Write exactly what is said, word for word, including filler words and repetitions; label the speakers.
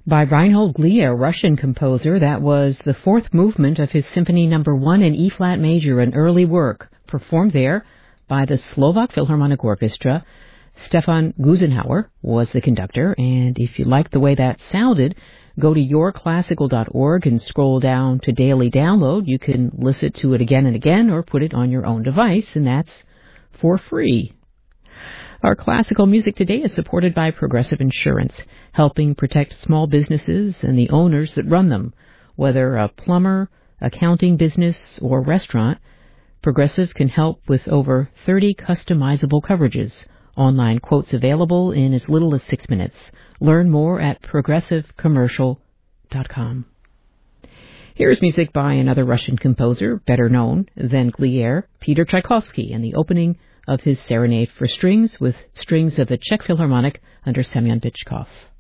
Speaker 1: By Reinhold Glier, Russian composer. That was the fourth movement of his Symphony Number One in E-flat major, an early work, performed there by the Slovak Philharmonic Orchestra. Stefan Gusenhauer was the conductor, and if you like the way that sounded, go to your classical dot org and scroll down to Daily Download. You can listen to it again and again or put it on your own device, and that's for free. Our classical music today is supported by Progressive Insurance, helping protect small businesses and the owners that run them. Whether a plumber, accounting business, or restaurant, Progressive can help with over thirty customizable coverages. Online quotes available in as little as six minutes. Learn more at progressive commercial dot com. Here's music by another Russian composer, better known than Glier, Peter Tchaikovsky, and the opening of his Serenade for Strings with strings of the Czech Philharmonic under Semyon Bychkov.